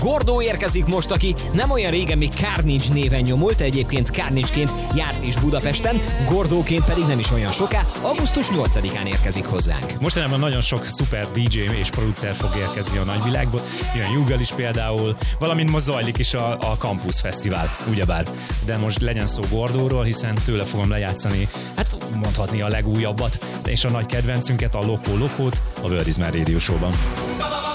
Gordo érkezik most, aki nem olyan régen még Carnage néven nyomult, egyébként Carnage-ként járt is Budapesten, Gordóként pedig nem is olyan soká, augusztus 8-án érkezik hozzánk. Mostanában nagyon sok szuper DJ és producer fog érkezni a nagyvilágból, ilyen Juggal is például, valamint most zajlik is a Campus Fesztivál, ugyebár. De most legyen szó Gordóról, hiszen tőle fogom lejátszani, hát mondhatni a legújabbat, és a nagy kedvencünket, a Lokót a World is My Radio Show-ban.